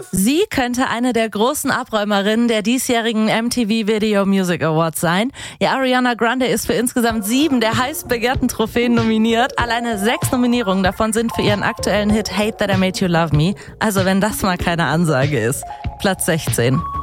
Sie könnte eine der großen Abräumerinnen der diesjährigen MTV Video Music Awards sein. Ja, Ariana Grande ist für insgesamt 7 der heißbegehrten Trophäen nominiert. Alleine 6 Nominierungen davon sind für ihren aktuellen Hit Hate That I Made You Love Me. Also wenn das mal keine Ansage ist. Platz 16.